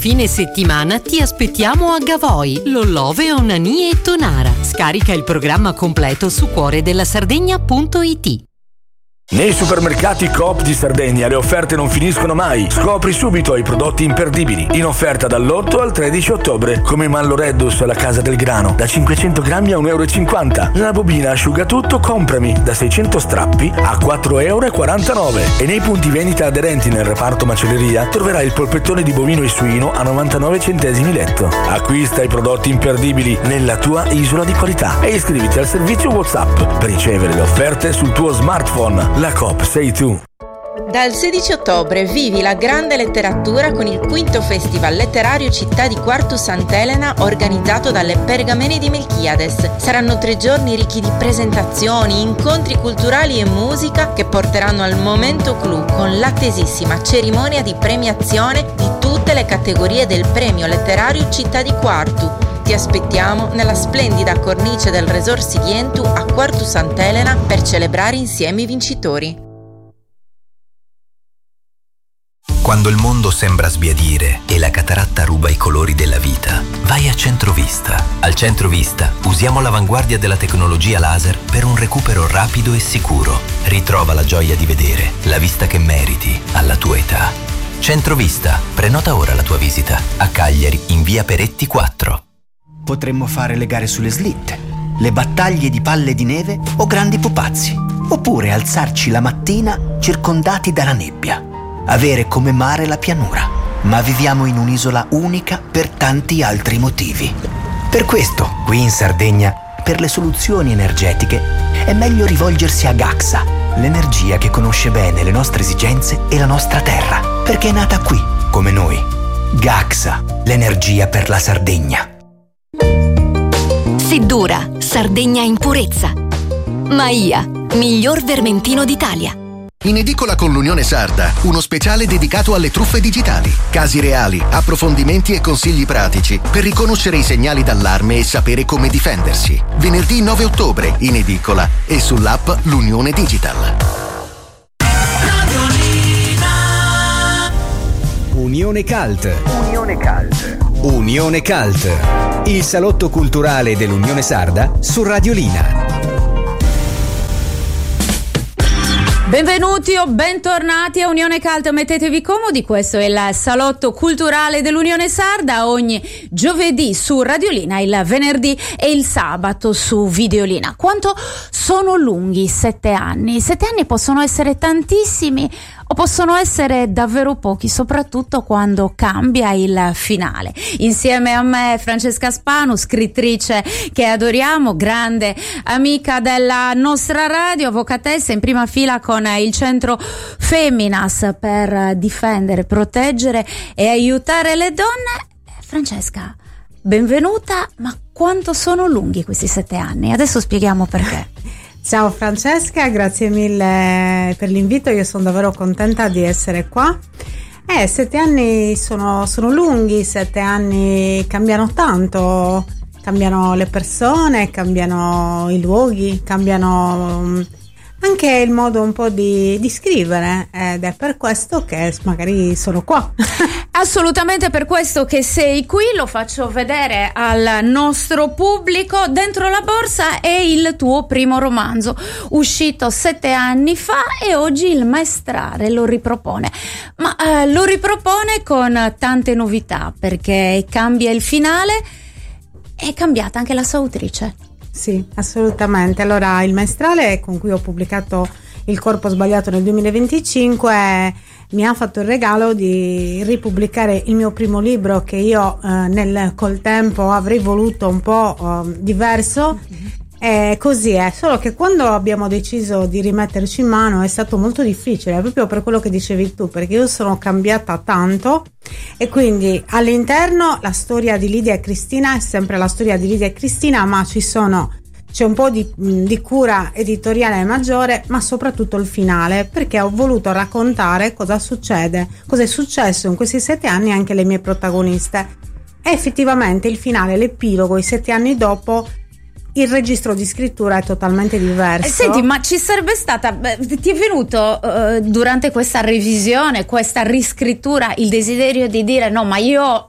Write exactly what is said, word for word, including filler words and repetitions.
fine settimana ti aspettiamo a Gavoi, Lollove, Onani e Tonara. Scarica il programma completo su cuoredellasardegna punto it. Nei supermercati Coop di Sardegna le offerte non finiscono mai. Scopri subito i prodotti imperdibili. In offerta dall'otto al tredici ottobre, come Mallo Reddus alla Casa del Grano, da cinquecento grammi a un euro e cinquanta. La bobina asciugatutto Comprami, da seicento strappi a quattro euro e quarantanove. E nei punti vendita aderenti nel reparto macelleria troverai il polpettone di bovino e suino a novantanove centesimi letto. Acquista i prodotti imperdibili nella tua isola di qualità e iscriviti al servizio WhatsApp per ricevere le offerte sul tuo smartphone. La Coop sei tu. Dal sedici ottobre vivi la grande letteratura con il quinto Festival letterario Città di Quartu Sant'Elena organizzato dalle Pergamene di Melchiades. Saranno tre giorni ricchi di presentazioni, incontri culturali e musica che porteranno al momento clou con l'attesissima cerimonia di premiazione di tutte le categorie del premio letterario Città di Quartu. Ti aspettiamo nella splendida cornice del Resort Sidientu a Quartu Sant'Elena per celebrare insieme i vincitori. Quando il mondo sembra sbiadire e la cataratta ruba i colori della vita, vai a Centrovista. Al Centrovista usiamo l'avanguardia della tecnologia laser per un recupero rapido e sicuro. Ritrova la gioia di vedere, la vista che meriti alla tua età. Centrovista, prenota ora la tua visita a Cagliari in via Peretti quattro. Potremmo fare le gare sulle slitte, le battaglie di palle di neve o grandi pupazzi, oppure alzarci la mattina circondati dalla nebbia, avere come mare la pianura. Ma viviamo in un'isola unica per tanti altri motivi. Per questo, qui in Sardegna, per le soluzioni energetiche, è meglio rivolgersi a Gaxa, l'energia che conosce bene le nostre esigenze e la nostra terra, perché è nata qui, come noi. Gaxa, l'energia per la Sardegna. Seddura, Sardegna in purezza. Maia, miglior vermentino d'Italia. In edicola con l'Unione Sarda, uno speciale dedicato alle truffe digitali. Casi reali, approfondimenti e consigli pratici per riconoscere i segnali d'allarme e sapere come difendersi. Venerdì nove ottobre, in edicola e sull'app L'Unione Digital. Unione Cult. Unione Cult. Unione Cult. Il salotto culturale dell'Unione Sarda su Radiolina. Benvenuti o bentornati a Unione Cult, mettetevi comodi, questo è il salotto culturale dell'Unione Sarda, ogni giovedì su Radiolina, il venerdì e il sabato su Videolina. Quanto sono lunghi sette anni? Sette anni possono essere tantissimi o possono essere davvero pochi, soprattutto quando cambia il finale. Insieme a me Francesca Spanu, scrittrice che adoriamo, grande amica della nostra radio, avvocatessa in prima fila con il centro Feminas per difendere, proteggere e aiutare le donne. Francesca, benvenuta, ma quanto sono lunghi questi sette anni? Adesso spieghiamo perché. Ciao Francesca, grazie mille per l'invito, io sono davvero contenta di essere qua. Eh, sette anni sono, sono lunghi, sette anni cambiano tanto, cambiano le persone, cambiano i luoghi, cambiano anche il modo un po' di, di scrivere, ed è per questo che magari sono qua. Assolutamente per questo che sei qui, lo faccio vedere al nostro pubblico. Dentro la borsa è il tuo primo romanzo, uscito sette anni fa e oggi il Maestrare lo ripropone. Ma eh, lo ripropone con tante novità, perché cambia il finale, è cambiata anche la sua autrice. Sì, assolutamente. Allora, il Maestrale, con cui ho pubblicato Il corpo sbagliato nel duemilaventicinque, mi ha fatto il regalo di ripubblicare il mio primo libro, che io eh, nel col tempo avrei voluto un po' eh, diverso. Mm-hmm. E così è, solo che quando abbiamo deciso di rimetterci in mano è stato molto difficile, proprio per quello che dicevi tu, perché io sono cambiata tanto e quindi all'interno la storia di Lidia e Cristina è sempre la storia di Lidia e Cristina, ma ci sono c'è un po' di, di cura editoriale maggiore, ma soprattutto il finale, perché ho voluto raccontare cosa succede, cosa è successo in questi sette anni anche alle mie protagoniste. E effettivamente il finale, l'epilogo, i sette anni dopo, il registro di scrittura è totalmente diverso. Senti, ma ci sarebbe stata, ti è venuto uh, durante questa revisione, questa riscrittura, il desiderio di dire no, ma io